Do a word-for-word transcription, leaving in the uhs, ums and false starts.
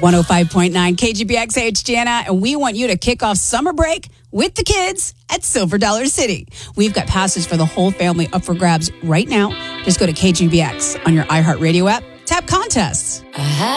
one oh five point nine K G B X. Hey, it's Jana, and we want you to kick off summer break with the kids at Silver Dollar City. We've got passes for the whole family up for grabs right now. Just go to K G B X on your iHeartRadio app, tap contests.